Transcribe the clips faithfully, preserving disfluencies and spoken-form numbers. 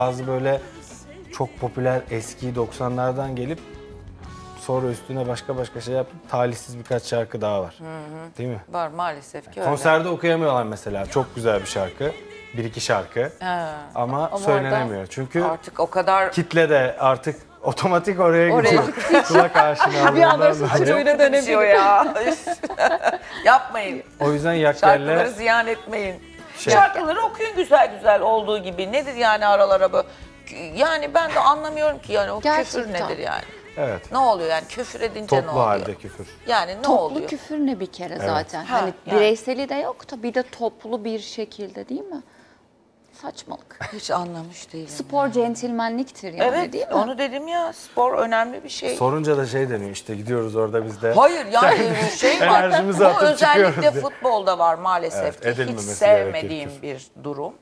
Bazı böyle çok popüler eski doksanlardan gelip sonra üstüne başka başka şey yapıp talihsiz birkaç şarkı daha var. Hı hı. Değil mi? Var maalesef ki öyle. Konserde okuyamıyorlar mesela. Çok güzel bir şarkı. Bir iki şarkı. Ha. Ama, Ama söylenemiyor. Çünkü artık o kadar kitle de artık otomatik oraya, Oraya gidiyor. Kulak aşinalığından bir anda dolayı. çocuğuna dönüşüyor ya. Yapmayın. O yüzden Şarkıları Yakkel'le ziyan etmeyin. Şey- Şarkıları okuyun güzel güzel olduğu gibi. Nedir yani aralara böyle? Yani ben de anlamıyorum ki yani o küfür Gerçekten. nedir yani? evet. Ne oluyor yani küfür edince ne Toplu oluyor? halde küfür. Yani ne Toplu oluyor? küfür ne bir kere zaten. Ha, hani yani. bireyseli de yok da bir de toplu bir şekilde değil mi? Saçmalık. Hiç anlamış değilim. Spor centilmenliktir yani Evet değil mi? onu dedim ya spor önemli bir şey. Sorunca da şey deniyor işte gidiyoruz orada biz de. Hayır yani bir şey var. Enerjimizi Bu atıp özellikle çıkıyoruz diye. futbolda var maalesef Evet, ki. Hiç edilmemesi sevmediğim gerekir. bir durum.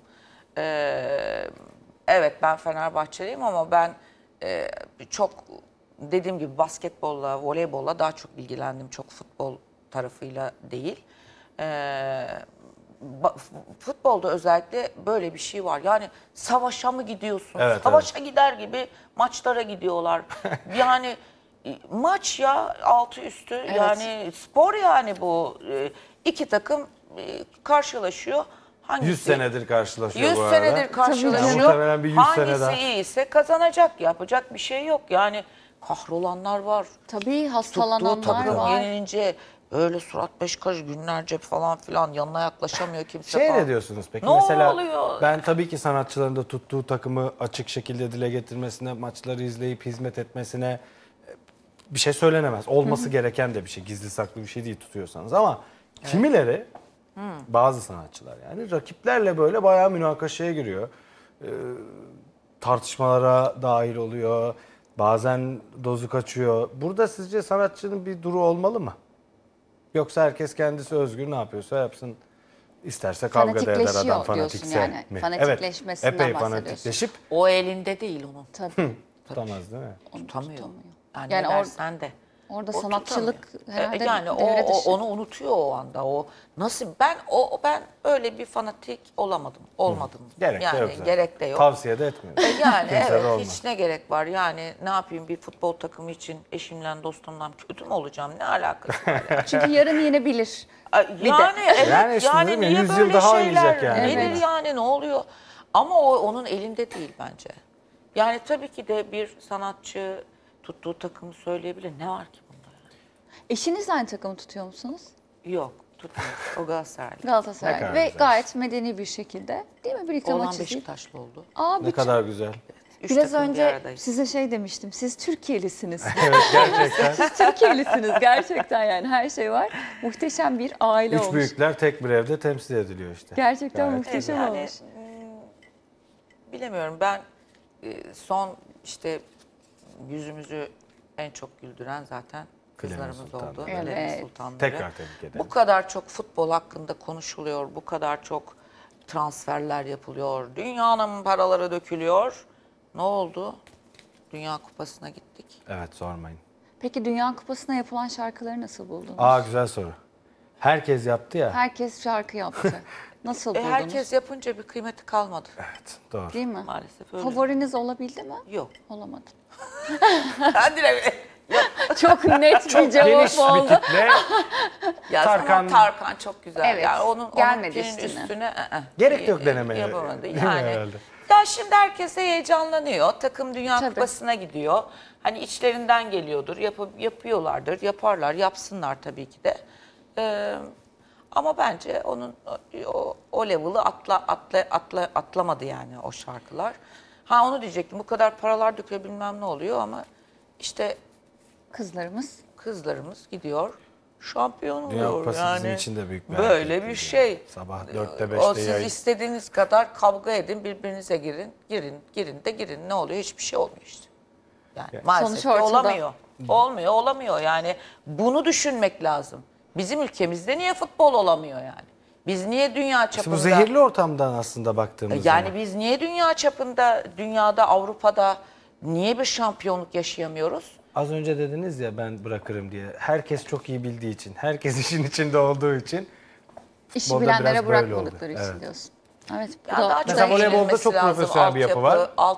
Ee, evet ben Fenerbahçeliyim ama ben e, çok dediğim gibi basketbolla, voleybolla daha çok ilgilendim. Çok futbol tarafıyla değil. Ee, ba- futbolda özellikle böyle bir şey var. Yani savaşa mı gidiyorsun? Evet, Savaşa gider gibi maçlara gidiyorlar. Yani e, maç ya altı üstü yani spor yani bu. E, iki takım e, karşılaşıyor. Hangisi? yüz senedir karşılaşıyor yüz bu arada. senedir karşılaşıyor. Muhtemelen bir yüz Hangisi sene daha. iyiyse kazanacak. Yapacak bir şey yok. Yani kahrolanlar var. Tabii Tuttuğu hastalananlar takım var. yenilince öyle surat beş karış günlerce falan filan yanına yaklaşamıyor kimse Şey falan. ne diyorsunuz peki? Ne Mesela oluyor? ben tabii ki sanatçıların da tuttuğu takımı açık şekilde dile getirmesine, maçları izleyip hizmet etmesine bir şey söylenemez. Olması gereken de bir şey. Gizli saklı bir şey değil tutuyorsanız ama kimileri bazı sanatçılar yani rakiplerle böyle bayağı münakaşaya giriyor. Ee, tartışmalara dahil oluyor. Bazen dozu kaçıyor. Burada sizce sanatçının bir duru olmalı mı? Yoksa herkes kendisi özgür ne yapıyorsa yapsın. İsterse kavga da eder adam Fanatikleşiyor diyorsun fanatikse yani. mi? Fanatikleşmesinden evet, epey bahsediyorsun. fanatikleşip O elinde değil onun. Tabii. tutamaz değil mi? Onu Tutamıyor. tutamıyor. Yani, Yani ne or- dersen de. Orada O sanatçılık tutamıyor. herhalde E, yani o, devre o- dışı. onu unutuyor o anda. O nasıl ben o ben öyle bir fanatik olamadım. Olmadım. Gerek yani de yok zaten. gerek de yok. Tavsiye de etmiyorum. E, Yani Kimse de evet olmaz. hiç ne gerek var? Yani ne yapayım bir futbol takımı için eşimle dostumla kötü mü olacağım? Ne alakası var? Yani, Çünkü yarın yenebilir. Ay, de. yani evet Yani yani, işte değil mi? niye yüz yıl böyle daha şeyler? oynayacak yani. Nedir Evet. yani ne oluyor? Ama o onun elinde değil bence. Yani tabii ki de bir sanatçı tuttuğu takımı söyleyebilir. Ne var ki bunda? Eşiniz aynı takımı tutuyor musunuz? Yok tutmuyor. O Galatasaraylı. Ne Galatasaray. kadar Ve güzel. gayet medeni bir şekilde. Değil mi? Birlikte Oğlan maç izleyip. Beşiktaşlı oldu. Aa, Ne bütün- kadar güzel. Üç Biraz takım bir önce aradayız. size şey demiştim. Siz Türkiyelisiniz. Evet gerçekten. Siz Türkiyelisiniz gerçekten yani her şey var. Muhteşem bir aile Üç olmuş. büyükler tek bir evde temsil ediliyor işte. Gerçekten Gayet muhteşem yani, olmuş. mm, bilemiyorum ben e, son işte yüzümüzü en çok güldüren zaten kızlarımız Sultanları. oldu. Evet. Filenin Sultanları. Tekrar tebrik ederim. Bu kadar çok futbol hakkında konuşuluyor, bu kadar çok transferler yapılıyor, dünyanın paraları dökülüyor. Ne oldu? Dünya Kupası'na gittik. Evet sormayın. Peki Dünya Kupası'na yapılan şarkıları nasıl buldunuz? Aa güzel soru. Herkes yaptı ya. Herkes şarkı yaptı. Nasıl E, buldunuz? herkes yapınca bir kıymeti kalmadı. Evet doğru. Değil mi? Maalesef öyle. Favoriniz olabildi mi? Yok. Olamadı. Hadi de Çok net bir Geniş cevap bir oldu. kitle. Ya Tarkan- Tarkan, Tarkan çok güzel. Evet, Yani onun, gelmedi onunkinin üstüne. üstüne ı-ı, Gerek yok y- denemeye. Yapamadı. Değil mi Yani. herhalde? Ya şimdi herkes heyecanlanıyor. Takım Dünya Tabii. Kupası'na gidiyor. Hani içlerinden geliyordur. Yapı, yapıyorlardır. Yaparlar. Yapsınlar tabii ki de. Ee, ama bence onun o, o level'ı atla, atla, atla, atlamadı yani o şarkılar. Ha onu diyecektim. Bu kadar paralar döküyor bilmem ne oluyor ama işte Kızlarımız. kızlarımız gidiyor şampiyon Dünya oluyor. Kupası yani bizim için de büyük bir böyle harekettir bir yani. şey. Sabah dörtte O beşte siz yayın. istediğiniz kadar kavga edin, birbirinize girin, girin, girin de girin. Ne oluyor? Hiçbir şey olmuyor işte. Yani maalesef Sonuç ki ortada. olamıyor. Olmuyor, olamıyor. Yani bunu düşünmek lazım. Bizim ülkemizde niye futbol olamıyor yani? Biz niye dünya İşte çapında... bu zehirli ortamdan aslında baktığımız Yani zaman. biz niye dünya çapında, dünyada, Avrupa'da niye bir şampiyonluk yaşayamıyoruz? Az önce dediniz ya ben bırakırım diye. Herkes çok iyi bildiği için, herkes işin içinde olduğu için İşi futbolda biraz bilenlere böyle oldu. bırakmadıkları için Evet. diyorsun. Evet, bu Yani da daha çok Mesela voleybolda eğilinmesi çok lazım, profesyonel bir yapı var. altyapı,